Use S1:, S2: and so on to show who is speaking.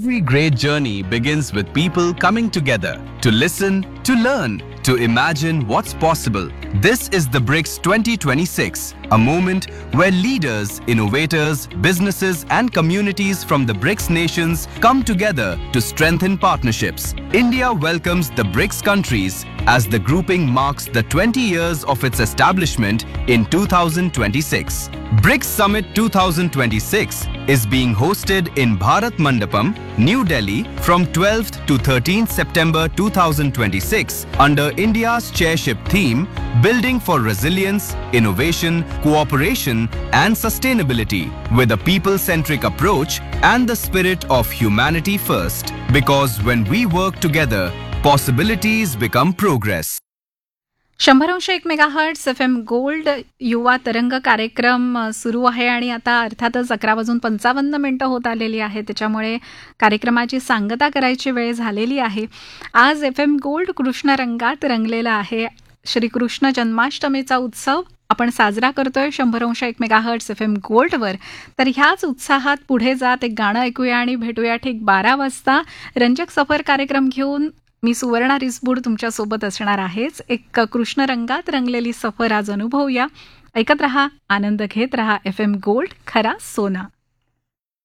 S1: Every great journey begins with people coming together to listen, to learn, to imagine what's possible. This is the BRICS 2026, a moment where leaders, innovators, businesses and communities from the BRICS nations come together to strengthen partnerships. India welcomes the BRICS countries as the grouping marks the 20 years of its establishment in 2026. BRICS Summit 2026 is being hosted in Bharat Mandapam, New Delhi from 12th to 13th September 2026 under India's chairship theme Building for Resilience, Innovation, Cooperation and Sustainability with a people-centric approach and the spirit of humanity first. Because when we work together, possibilities become progress.
S2: 100.1 megahertz FM gold युवा तरंग कार्यक्रम सुरू आहे आणि आता अर्थातच 11:55 होत आलेली आहे. त्याच्यामुळे कार्यक्रमाची सांगता करायची वेळ झालेली आहे. आज FM गोल्ड कृष्ण रंगात रंगलेला आहे. श्रीकृष्ण जन्माष्टमीचा उत्सव आपण साजरा करतोय 100.1 मेगाहर्ट्झ FM गोल्डवर. तर ह्याच उत्साहात पुढे जात एक गाणं ऐकूया आणि भेटूया ठीक 12 वाजता रंजक सफर कार्यक्रम घेऊन. मी सुवर्णा रिसबूड तुमच्यासोबत असणार आहेच. एक कृष्ण रंगात रंगलेली सफर आज अनुभवूया. ऐकत रहा, आनंद घेत रहा. FM गोल्ड, खरा सोना.